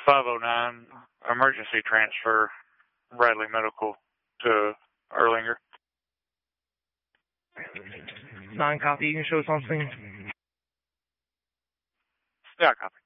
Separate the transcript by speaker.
Speaker 1: 509, emergency transfer, Bradley Medical to Erlanger.
Speaker 2: 9 copy, you can show something.
Speaker 1: Yeah, copy.